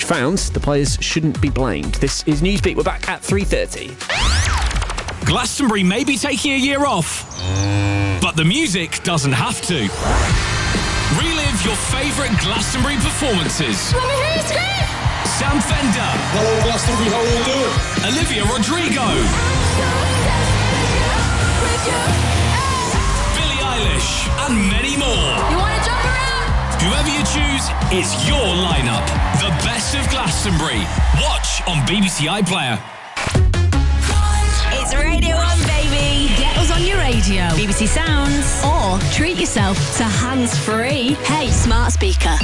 which found the players shouldn't be blamed. This is Newsbeat. We're back at 3:30. Glastonbury may be taking a year off, but the music doesn't have to. Relive your favourite Glastonbury performances. Let me hear you scream! Sam Fender. Hello, Glastonbury, how are you doing? Olivia Rodrigo. Billie Eilish, and many more. You want to jump around? Whoever you choose, it's your lineup. The best of Glastonbury. Watch on BBC iPlayer. It's Radio 1, baby. Get us on your radio, BBC Sounds. or treat yourself to hands-free. Hey, smart speaker.